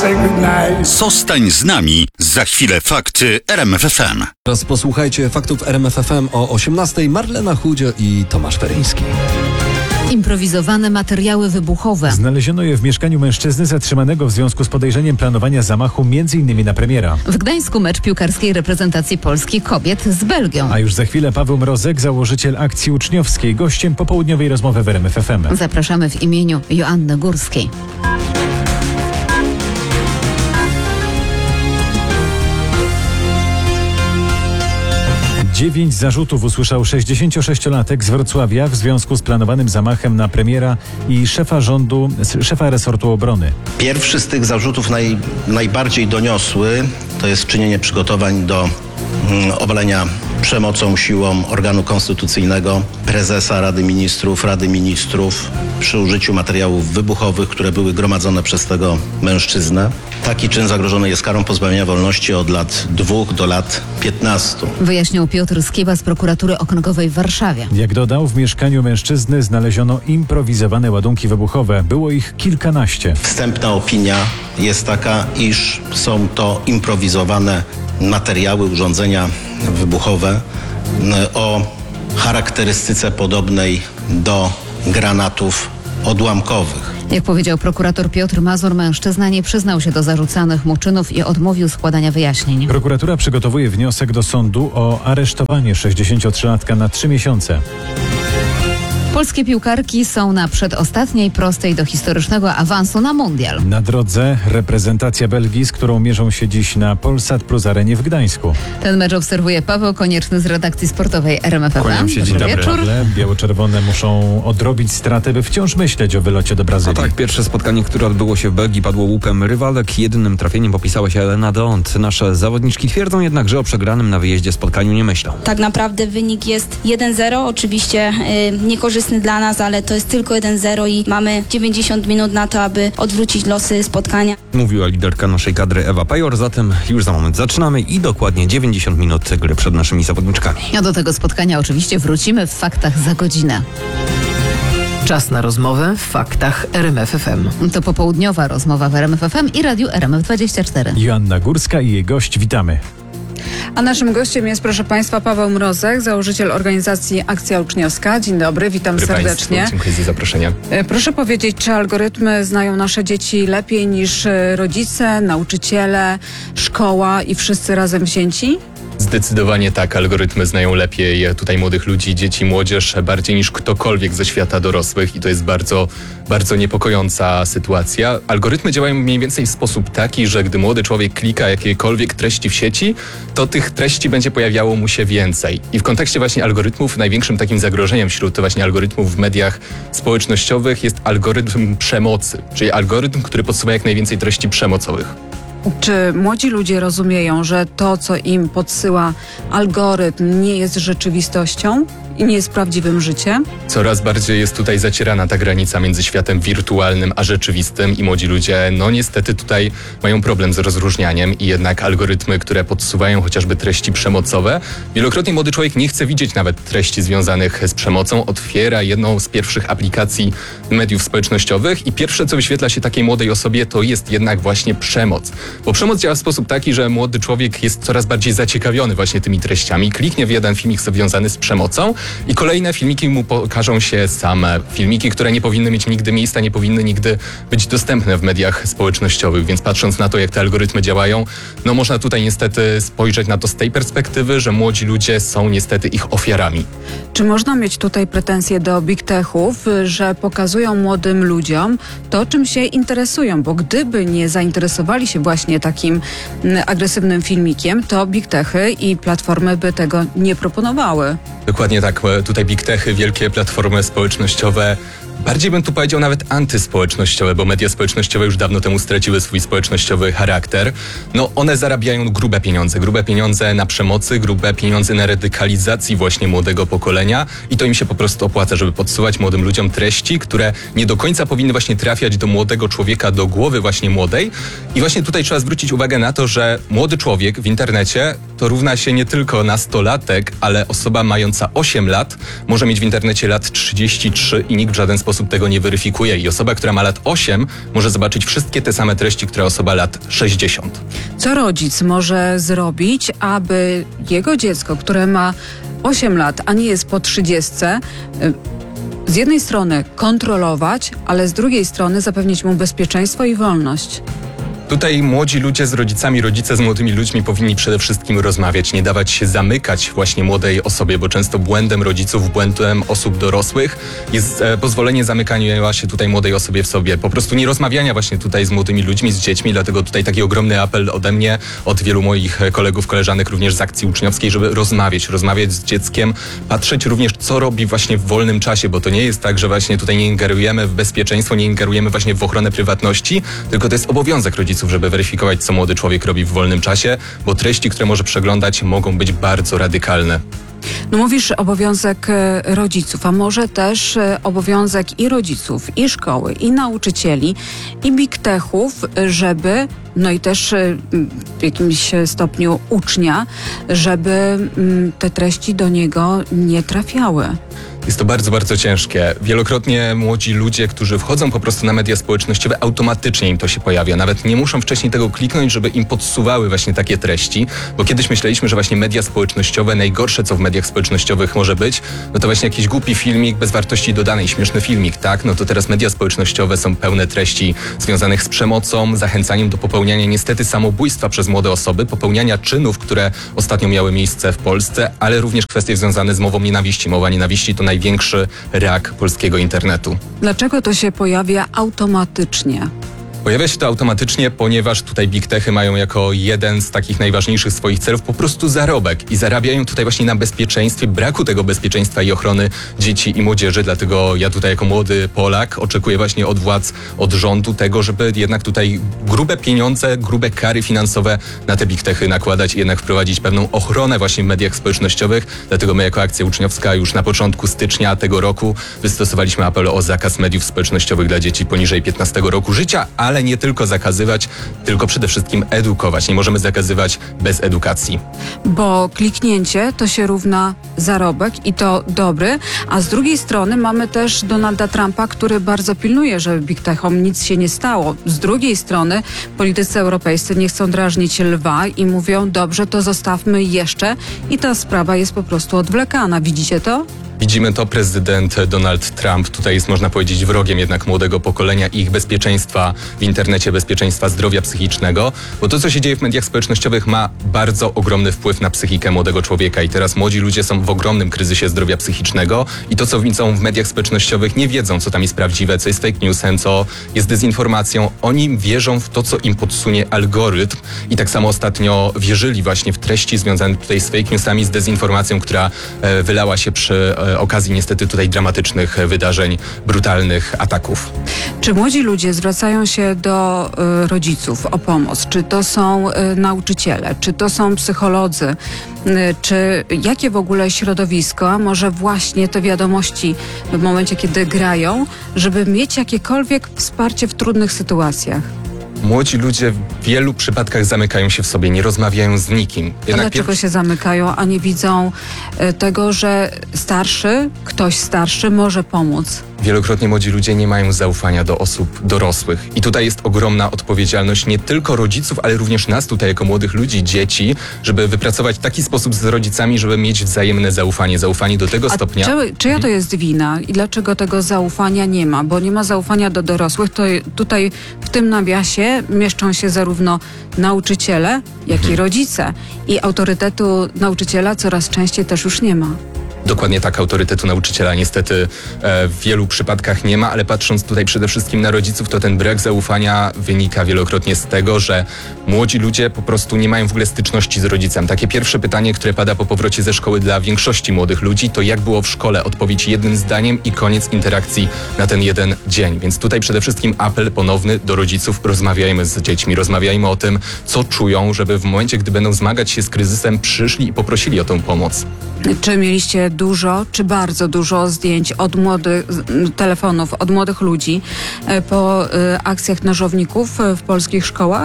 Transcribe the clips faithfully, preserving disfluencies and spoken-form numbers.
say goodnight. Zostań z nami, za chwilę fakty R M F F M. Teraz posłuchajcie faktów R M F F M o osiemnastej. Marlena Chudzio i Tomasz Feryński. Improwizowane materiały wybuchowe. Znaleziono je w mieszkaniu mężczyzny zatrzymanego w związku z podejrzeniem planowania zamachu między innymi na premiera. W Gdańsku mecz piłkarskiej reprezentacji Polski kobiet z Belgią. A już za chwilę Paweł Mrozek, założyciel akcji uczniowskiej, gościem popołudniowej rozmowy w R M F F M. Zapraszamy w imieniu Joanny Górskiej. Dziewięć zarzutów usłyszał sześćdziesięciosześciolatek z Wrocławia w związku z planowanym zamachem na premiera i szefa rządu, szefa resortu obrony. Pierwszy z tych zarzutów, naj, najbardziej doniosły, to jest czynienie przygotowań do mm, obalenia przemocą, siłą organu konstytucyjnego, prezesa Rady Ministrów, Rady Ministrów przy użyciu materiałów wybuchowych, które były gromadzone przez tego mężczyznę. Taki czyn zagrożony jest karą pozbawienia wolności od lat dwóch do lat piętnastu. Wyjaśnił Piotr Skiba z prokuratury okręgowej w Warszawie. Jak dodał, w mieszkaniu mężczyzny znaleziono improwizowane ładunki wybuchowe. Było ich kilkanaście. Wstępna opinia jest taka, iż są to improwizowane materiały, urządzenia wybuchowe o charakterystyce podobnej do granatów odłamkowych. Jak powiedział prokurator Piotr Mazur, mężczyzna nie przyznał się do zarzucanych mu czynów i odmówił składania wyjaśnień. Prokuratura przygotowuje wniosek do sądu o aresztowanie sześćdziesięciotrzylatka na trzy miesiące. Polskie piłkarki są na przedostatniej prostej do historycznego awansu na mundial. Na drodze reprezentacja Belgii, z którą mierzą się dziś na Polsat Plus Arenie w Gdańsku. Ten mecz obserwuje Paweł Konieczny z redakcji sportowej R M F F M. Kłaniam się, dzień dobry. Wieczór. Biało-czerwone muszą odrobić stratę, by wciąż myśleć o wylocie do Brazylii. No tak, pierwsze spotkanie, które odbyło się w Belgii, padło łupem rywalek. Jedynym trafieniem popisała się Elena Dont. Nasze zawodniczki twierdzą jednak, że o przegranym na wyjeździe spotkaniu nie myślą. Tak naprawdę wynik jest jeden zero, oczywiście yy, niekorzystny dla nas, ale to jest tylko jeden zero i mamy dziewięćdziesiąt minut na to, aby odwrócić losy spotkania. Mówiła liderka naszej kadry Ewa Pajor, zatem już za moment zaczynamy i dokładnie dziewięćdziesiąt minut gry przed naszymi zawodniczkami. A do tego spotkania oczywiście wrócimy w faktach za godzinę. Czas na rozmowę w faktach R M F F M. To popołudniowa rozmowa w R M F F M i Radiu R M F dwadzieścia cztery. Joanna Górska i jej gość, witamy. A naszym gościem jest, proszę Państwa, Paweł Mrozek, założyciel organizacji Akcja Uczniowska. Dzień dobry, witam Dobry serdecznie. Państwu, dziękuję za zaproszenie. Proszę powiedzieć, czy algorytmy znają nasze dzieci lepiej niż rodzice, nauczyciele, szkoła i wszyscy razem wzięci? Zdecydowanie tak, algorytmy znają lepiej tutaj młodych ludzi, dzieci, młodzież, bardziej niż ktokolwiek ze świata dorosłych i to jest bardzo, bardzo niepokojąca sytuacja. Algorytmy działają mniej więcej w sposób taki, że gdy młody człowiek klika jakiekolwiek treści w sieci, to tych treści będzie pojawiało mu się więcej. I w kontekście właśnie algorytmów największym takim zagrożeniem wśród właśnie algorytmów w mediach społecznościowych jest algorytm przemocy, czyli algorytm, który podsuwa jak najwięcej treści przemocowych. Czy młodzi ludzie rozumieją, że to, co im podsyła algorytm, nie jest rzeczywistością i nie jest prawdziwym życiem? Coraz bardziej jest tutaj zacierana ta granica między światem wirtualnym a rzeczywistym i młodzi ludzie, no niestety tutaj mają problem z rozróżnianiem i jednak algorytmy, które podsuwają chociażby treści przemocowe, wielokrotnie młody człowiek nie chce widzieć nawet treści związanych z przemocą, otwiera jedną z pierwszych aplikacji mediów społecznościowych i pierwsze, co wyświetla się takiej młodej osobie, to jest jednak właśnie przemoc. Bo przemoc działa w sposób taki, że młody człowiek jest coraz bardziej zaciekawiony właśnie tymi treściami, kliknie w jeden filmik związany z przemocą i kolejne filmiki mu pokażą się same. Filmiki, które nie powinny mieć nigdy miejsca, nie powinny nigdy być dostępne w mediach społecznościowych, więc patrząc na to, jak te algorytmy działają, no można tutaj niestety spojrzeć na to z tej perspektywy, że młodzi ludzie są niestety ich ofiarami. Czy można mieć tutaj pretensje do big techów, że pokazują młodym ludziom to, czym się interesują, bo gdyby nie zainteresowali się właśnie takim agresywnym filmikiem, to big techy i platformy by tego nie proponowały. Dokładnie tak. Tutaj big techy, wielkie platformy społecznościowe, bardziej bym tu powiedział nawet antyspołecznościowe, bo media społecznościowe już dawno temu straciły swój społecznościowy charakter. No one zarabiają grube pieniądze, grube pieniądze na przemocy, grube pieniądze na radykalizacji właśnie młodego pokolenia i to im się po prostu opłaca, żeby podsuwać młodym ludziom treści, które nie do końca powinny właśnie trafiać do młodego człowieka, do głowy właśnie młodej. I właśnie tutaj trzeba zwrócić uwagę na to, że młody człowiek w internecie to równa się nie tylko nastolatek, ale osoba mająca osiem lat może mieć w internecie lat trzydzieści trzy i nikt w żaden sposób tego nie weryfikuje i osoba, która ma lat osiem, może zobaczyć wszystkie te same treści, które osoba lat sześćdziesiąt. Co rodzic może zrobić, aby jego dziecko, które ma osiem lat, a nie jest po trzydziestce, z jednej strony kontrolować, ale z drugiej strony zapewnić mu bezpieczeństwo i wolność? Tutaj młodzi ludzie z rodzicami, rodzice z młodymi ludźmi powinni przede wszystkim rozmawiać, nie dawać się zamykać właśnie młodej osobie, bo często błędem rodziców, błędem osób dorosłych jest e, pozwolenie zamykania się tutaj młodej osobie w sobie. Po prostu nie rozmawiania właśnie tutaj z młodymi ludźmi, z dziećmi, dlatego tutaj taki ogromny apel ode mnie, od wielu moich kolegów, koleżanek również z akcji uczniowskiej, żeby rozmawiać, rozmawiać z dzieckiem, patrzeć również, co robi właśnie w wolnym czasie, bo to nie jest tak, że właśnie tutaj nie ingerujemy w bezpieczeństwo, nie ingerujemy właśnie w ochronę prywatności, tylko to jest obowiązek rodziców, żeby weryfikować, co młody człowiek robi w wolnym czasie, bo treści, które może przeglądać, mogą być bardzo radykalne. No mówisz obowiązek rodziców, a może też obowiązek i rodziców, i szkoły, i nauczycieli, i big techów, żeby, no i też w jakimś stopniu ucznia, żeby te treści do niego nie trafiały. Jest to bardzo, bardzo ciężkie. Wielokrotnie młodzi ludzie, którzy wchodzą po prostu na media społecznościowe, automatycznie im to się pojawia. Nawet nie muszą wcześniej tego kliknąć, żeby im podsuwały właśnie takie treści, bo kiedyś myśleliśmy, że właśnie media społecznościowe, najgorsze co w mediach społecznościowych może być, no to właśnie jakiś głupi filmik bez wartości dodanej, śmieszny filmik, tak? No to teraz media społecznościowe są pełne treści związanych z przemocą, zachęcaniem do popełniania niestety samobójstwa przez młode osoby, popełniania czynów, które ostatnio miały miejsce w Polsce, ale również kwestie związane z mową nienawiści. Mowa nienawiści to największy rak polskiego internetu. Dlaczego to się pojawia automatycznie? Pojawia się to automatycznie, ponieważ tutaj big techy mają jako jeden z takich najważniejszych swoich celów po prostu zarobek i zarabiają tutaj właśnie na bezpieczeństwie, braku tego bezpieczeństwa i ochrony dzieci i młodzieży. Dlatego ja tutaj jako młody Polak oczekuję właśnie od władz, od rządu tego, żeby jednak tutaj grube pieniądze, grube kary finansowe na te big techy nakładać i jednak wprowadzić pewną ochronę właśnie w mediach społecznościowych. Dlatego my jako akcja uczniowska już na początku stycznia tego roku wystosowaliśmy apel o zakaz mediów społecznościowych dla dzieci poniżej piętnastego roku życia, a ale nie tylko zakazywać, tylko przede wszystkim edukować. Nie możemy zakazywać bez edukacji. Bo kliknięcie to się równa zarobek i to dobry, a z drugiej strony mamy też Donalda Trumpa, który bardzo pilnuje, żeby big techom nic się nie stało. Z drugiej strony politycy europejscy nie chcą drażnić lwa i mówią, dobrze, to zostawmy jeszcze i ta sprawa jest po prostu odwlekana. Widzicie to? Widzimy to, prezydent Donald Trump tutaj jest, można powiedzieć, wrogiem jednak młodego pokolenia i ich bezpieczeństwa w internecie, bezpieczeństwa zdrowia psychicznego, bo to, co się dzieje w mediach społecznościowych, ma bardzo ogromny wpływ na psychikę młodego człowieka i teraz młodzi ludzie są w ogromnym kryzysie zdrowia psychicznego i to, co widzą w mediach społecznościowych, nie wiedzą, co tam jest prawdziwe, co jest fake newsem, co jest dezinformacją. Oni wierzą w to, co im podsunie algorytm i tak samo ostatnio wierzyli właśnie w treści związane tutaj z fake newsami, z dezinformacją, która e, wylała się przy e, okazji niestety tutaj dramatycznych wydarzeń, brutalnych ataków. Czy młodzi ludzie zwracają się do y, rodziców o pomoc? Czy to są y, nauczyciele? Czy to są psycholodzy? Y, czy jakie w ogóle środowisko, a może właśnie te wiadomości w momencie, kiedy grają, żeby mieć jakiekolwiek wsparcie w trudnych sytuacjach? Młodzi ludzie w wielu przypadkach zamykają się w sobie, nie rozmawiają z nikim. Jednak a dlaczego się zamykają, a nie widzą y, tego, że starszy, ktoś starszy może pomóc? Wielokrotnie młodzi ludzie nie mają zaufania do osób dorosłych. I tutaj jest ogromna odpowiedzialność nie tylko rodziców, ale również nas tutaj jako młodych ludzi, dzieci, żeby wypracować taki sposób z rodzicami, żeby mieć wzajemne zaufanie. Zaufanie do tego A stopnia. Czy, czyja to jest wina i dlaczego tego zaufania nie ma? Bo nie ma zaufania do dorosłych, to tutaj w tym nawiasie mieszczą się zarówno nauczyciele, jak i Mhm. rodzice. I autorytetu nauczyciela coraz częściej też już nie ma. Dokładnie tak, autorytetu nauczyciela niestety e, w wielu przypadkach nie ma, ale patrząc tutaj przede wszystkim na rodziców, to ten brak zaufania wynika wielokrotnie z tego, że młodzi ludzie po prostu nie mają w ogóle styczności z rodzicem. Takie pierwsze pytanie, które pada po powrocie ze szkoły dla większości młodych ludzi, to jak było w szkole? Odpowiedź jednym zdaniem i koniec interakcji na ten jeden dzień. Więc tutaj przede wszystkim apel ponowny do rodziców, rozmawiajmy z dziećmi, rozmawiajmy o tym, co czują, żeby w momencie, gdy będą zmagać się z kryzysem, przyszli i poprosili o tę pomoc. Czy mieliście dużo, czy bardzo dużo zdjęć od młodych, telefonów od młodych ludzi po y, akcjach nożowników w polskich szkołach?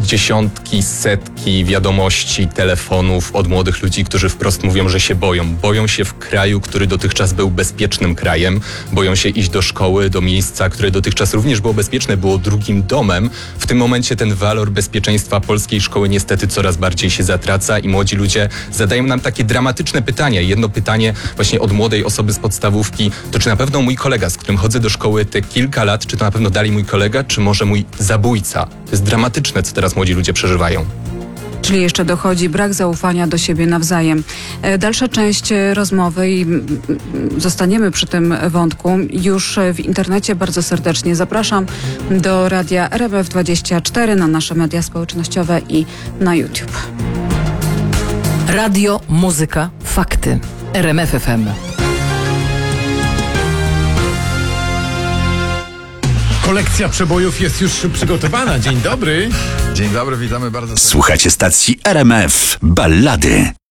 dziesiątki, setki wiadomości, telefonów od młodych ludzi, którzy wprost mówią, że się boją. Boją się w kraju, który dotychczas był bezpiecznym krajem. Boją się iść do szkoły, do miejsca, które dotychczas również było bezpieczne, było drugim domem. W tym momencie ten walor bezpieczeństwa polskiej szkoły niestety coraz bardziej się zatraca i młodzi ludzie zadają nam takie dramatyczne pytania. Jedno pytanie właśnie od młodej osoby z podstawówki, to czy na pewno mój kolega, z którym chodzę do szkoły te kilka lat, czy to na pewno dalej mój kolega, czy może mój zabójca? To jest dramatyczne, co teraz młodzi ludzie przeżywają. Czyli jeszcze dochodzi brak zaufania do siebie nawzajem. E, Dalsza część e, rozmowy i mm, zostaniemy przy tym wątku już e, w internecie. Bardzo serdecznie zapraszam do radia R M F dwadzieścia cztery, na nasze media społecznościowe i na YouTube. Radio, muzyka, fakty. R M F F M. Kolekcja przebojów jest już przygotowana. Dzień dobry. Dzień dobry, witamy bardzo serdecznie. Słuchacie stacji R M F Ballady.